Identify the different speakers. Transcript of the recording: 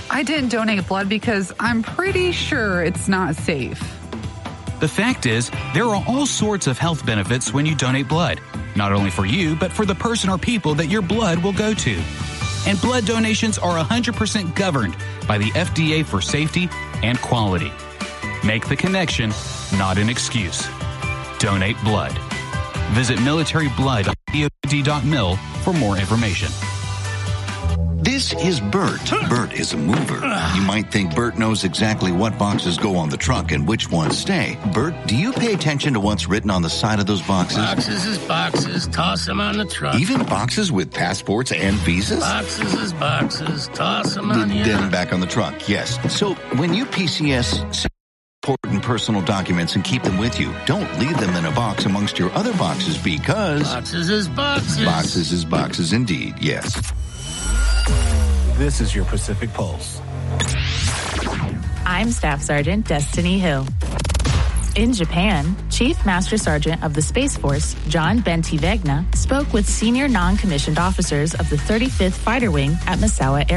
Speaker 1: I didn't donate blood because I'm pretty sure it's not safe.
Speaker 2: The fact is, there are all sorts of health benefits when you donate blood, not only for you, but for the person or people that your blood will go to. And blood donations are 100% governed by the FDA for safety and quality. Make the connection, not an excuse. Donate blood. Visit militaryblood.dod.mil for more information.
Speaker 3: This is Bert. Bert is a mover. You might think Bert knows exactly what boxes go on the truck and which ones stay. Bert, do you pay attention to what's written on the side of those boxes?
Speaker 4: Boxes is boxes. Toss them on the truck.
Speaker 3: Even boxes with passports and visas?
Speaker 4: Boxes is boxes. Toss them on the
Speaker 3: Then back on the truck, yes. So when you PCS important personal documents and keep them with you, don't leave them in a box amongst your other boxes because...
Speaker 4: Boxes is boxes.
Speaker 3: Boxes is boxes indeed, yes.
Speaker 5: This is your Pacific Pulse.
Speaker 6: I'm Staff Sergeant Destiny Hill. In Japan, Chief Master Sergeant of the Space Force, John Bentivegna, spoke with senior non-commissioned officers of the 35th Fighter Wing at Misawa Air